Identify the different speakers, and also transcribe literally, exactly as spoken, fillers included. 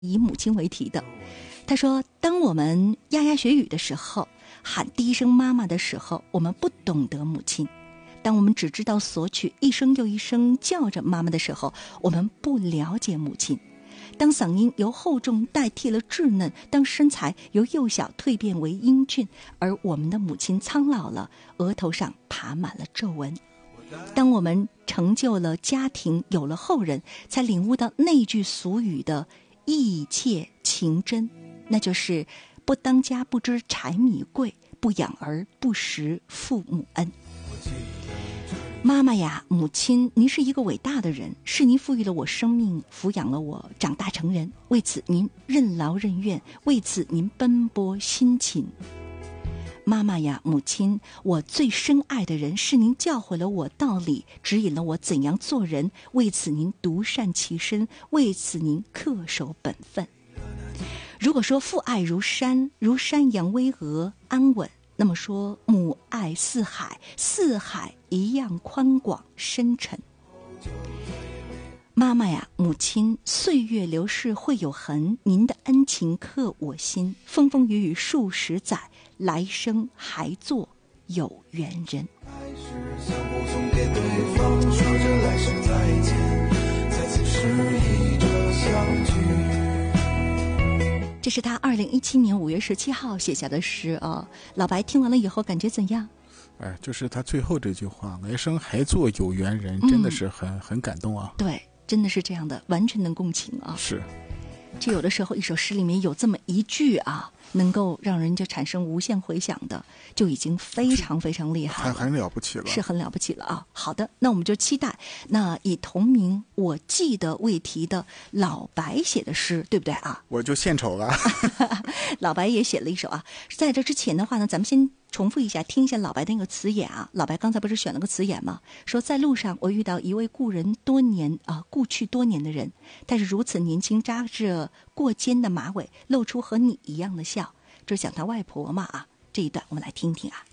Speaker 1: 以母亲为题的。他说，当我们牙牙学语的时候，喊第一声妈妈的时候，我们不懂得母亲；当我们只知道索取，一声又一声叫着妈妈的时候，我们不了解母亲。当嗓音由厚重代替了稚嫩，当身材由幼小蜕变为英俊，而我们的母亲苍老了，额头上爬满了皱纹。当我们成就了家庭，有了后人，才领悟到那句俗语的义切情真，那就是不当家不知柴米贵，不养儿不识父母恩。妈妈呀，母亲，您是一个伟大的人，是您赋予了我生命，抚养了我长大成人，为此您任劳任怨，为此您奔波辛勤。妈妈呀，母亲，我最深爱的人，是您教诲了我道理，指引了我怎样做人，为此您独善其身，为此您恪守本分。如果说父爱如山，如山扬巍峨安稳，那么说母爱似海，似海一样宽广深沉。妈妈呀，母亲，岁月流逝会有痕，您的恩情刻我心，风风雨雨数十载，来生还做有缘人。这是他二零一七年五月十七号写下的诗啊。老白听完了以后感觉怎样？
Speaker 2: 哎，就是他最后这句话，来生还做有缘人，真的是很、嗯、很感动啊。
Speaker 1: 对，真的是这样的，完全能共情啊。
Speaker 2: 是，
Speaker 1: 就有的时候一首诗里面有这么一句啊，能够让人就产生无限回响的，就已经非常非常厉害了，
Speaker 2: 还很了不起了，
Speaker 1: 是很了不起了啊。好的，那我们就期待那以同名我记得为题的老白写的诗，对不对啊？
Speaker 2: 我就献丑了。
Speaker 1: 老白也写了一首啊。在这之前的话呢，咱们先重复一下，听一下老白的那个词眼啊。老白刚才不是选了个词眼吗？说在路上我遇到一位故人多年啊，故去多年的人，但是如此年轻，扎着过肩的马尾，露出和你一样的笑。这是讲他外婆嘛啊。这一段我们来听听啊。